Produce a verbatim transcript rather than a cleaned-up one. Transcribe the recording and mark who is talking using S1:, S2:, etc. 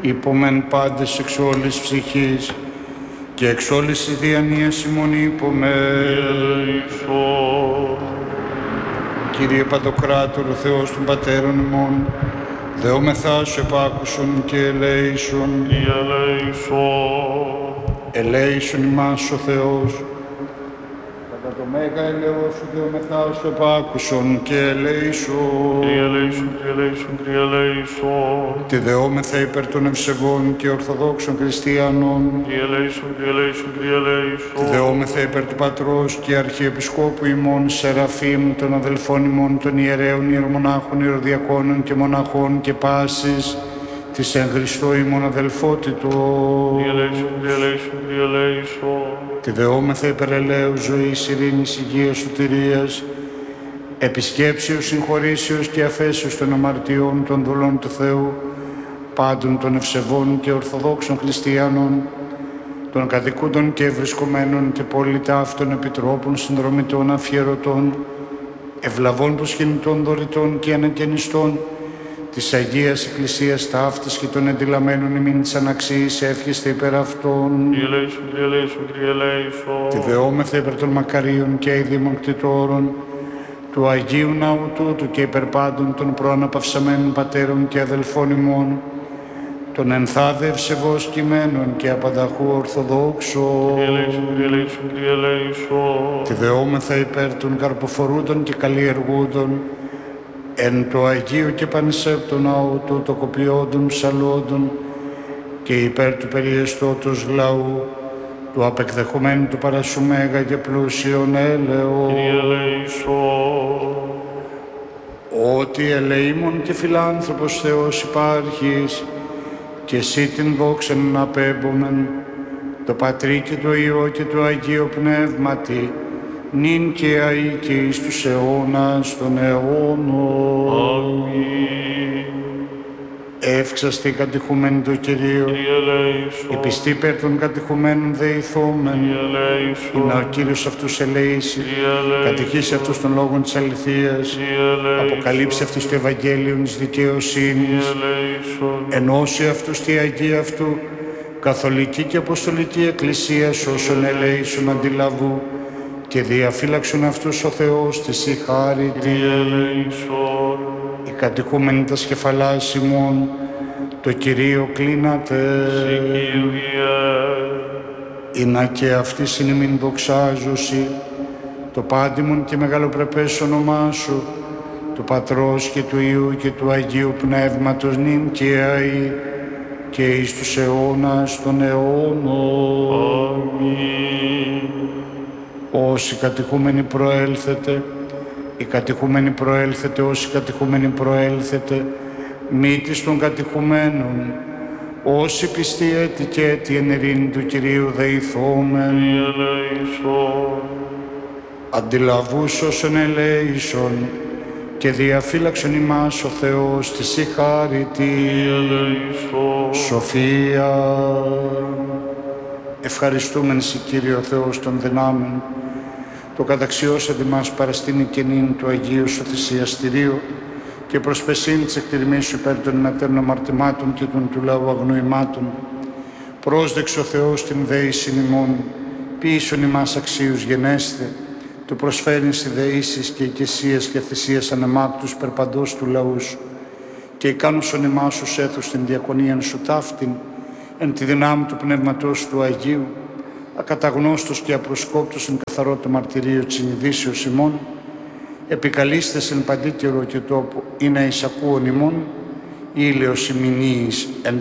S1: υπομεν πάντες εξ όλης ψυχής και εξ όλης της διανοίας ημών υπομεν. Κύριε Παντοκράτορο, Θεός των Πατέρων ημών, δεόμεθά σου επάκουσον και ελέησον. Ελέησον ημάς ο Θεός. Κατά το μέγα ελαιό σου δεόμεθά σου επάκουσον και ελέησον.
S2: Ελέησον, ελέησον, ελέησον.
S1: Τη δεόμεθα υπέρ των ευσεβών και ορθοδόξων χριστιανών.
S2: Ελέησον, ελέησον, ελέησον.
S1: Τη δεόμεθα υπέρ του Πατρός και Αρχιεπισκόπου ημών Σεραφείμ, των αδελφών ημών των ιερέων, ιερομονάχων, ιεροδιακόνων και μοναχών και πάσης της εν Χριστώ ημών αδελφότητος.
S2: Ελέησον, ελέησον, ελέησον.
S1: Τη δεόμεθα υπέρ ελέους, ζωής, ειρήνης, υγείας, σωτηρίας, επισκέψεως, συγχωρήσεως και αφέσεως των αμαρτιών των δολών του Θεού, πάντων των ευσεβών και ορθοδόξων χριστιανών, των κατοικούντων και ευρισκομένων και πολυτάφτων επιτρόπων, συνδρομητών, αφιερωτών, ευλαβών προσκυνητών, δωρητών και ανακαινιστών, της Αγίας Εκκλησίας ταύτης και των εντυλαμένων ημίν της αναξίης εύχεστε υπέρ αυτών.
S2: Ελέησον, ελέησον, ελέησον.
S1: Τη δεόμεθα υπέρ των μακαρίων και αηδήμων κτητόρων του Αγίου Ναού τούτου και υπέρ πάντων των προαναπαυσαμένων πατέρων και αδελφών ημών, των ενθάδε ευσεβώς κειμένων και απανταχού ορθοδόξων.
S2: Ελέησον, ελέησον, ελέησον.
S1: Τη δεόμεθα υπέρ των καρποφορούντων και καλλιεργούντων εν το Αγίου και Πανσέπτο Ναού του τοκοποιώντων ψαλόντων και υπέρ του περιεστώτος λαού του απεκδεχομένου του παρασού μέγα και πλούσιον έλεο. Ότι ελεήμων και φιλάνθρωπος Θεός υπάρχεις και εσύ την δόξαν να απέμπομεν το Πατρί και το Υιό και το Αγίο Πνεύματι νυν και αεί και εις τους αιώνας των αιώνων.
S2: Αμήν.
S1: Εύξαστη κατηχούμενη το Κυρίο, η πιστή υπέρ των κατηχουμένων δεηθόμεν, είναι ο Κύριος αυτούς ελέηση, κατηχήσει αυτούς των λόγων της αληθείας, αποκαλύψει αυτούς το Ευαγγέλιο της δικαιοσύνης, ενώσει αυτούς τη Αγία αυτού, καθολική και αποστολική εκκλησία όσων ελέησουν αντιλαβού, και διαφύλαξον αυτούς ο Θεός της η χάριτη. Οι κατοικούμενοι τα σκεφαλάς ημών, το Κυρίο κλείνατε. Ινα και αυτή συνημήν δοξάζωση, το πάντιμον και μεγαλοπρεπές όνομά σου, του Πατρός και του Υιού και του Αγίου Πνεύματος νυν και αεί και εις τους αιώνας των αιώνων.
S2: Αμήν.
S1: Όσοι κατηχούμενοι προέλθετε, οι κατηχούμενοι προέλθετε, όσοι κατηχούμενοι προέλθετε, μήτης των κατηχουμένων, όσοι πιστοί έτη και έτη εν ειρήνη του Κυρίου δεηθόμεν, αντιλαβούς όσων ελέησον και διαφύλαξον ημάς ο Θεός της η χάριτη σοφία. Ευχαριστούμεν σε Κύριο Θεός των δυνάμεων, το καταξιώσατε μας παραστήνει καινήν του Αγίου σου θυσιαστηρίου και προσπεσήν της εκτιρμής σου υπέρ των μετέρων αμαρτημάτων και των του λαού αγνοημάτων. Πρόσδεξε ο Θεός την δέησιν ημών, ποιήσον ημάς αξίους γενέστε, του προσφέρειν στη δεήσεις και οικεσίες και θυσίες ανεμάκτους περπαντός του λαού σου, και ικάνουσον ημάς ους έθους την διακονίαν σου ταύτην, εν τη δυνάμει του Πνεύματος του Αγίου, ακαταγνώστος και απροσκόπτος εν καθαρό το μαρτυρίο της συνειδήσεως ημών, επικαλείστες εν παντή καιρό και τόπο, ή να εισακούον ημών, ήλαιος ημινίης εν